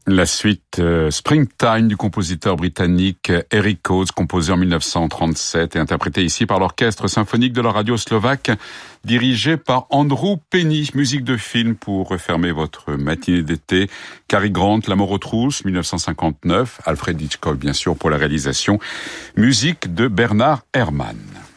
La suite Springtime du compositeur britannique Eric Coates, composé en 1937 et interprété ici par l'orchestre symphonique de la radio slovaque, dirigé par Andrew Penny. Musique de film pour refermer votre matinée d'été. Cary Grant, La mort aux trousses, 1959. Alfred Hitchcock, bien sûr, pour la réalisation. Musique de Bernard Herrmann.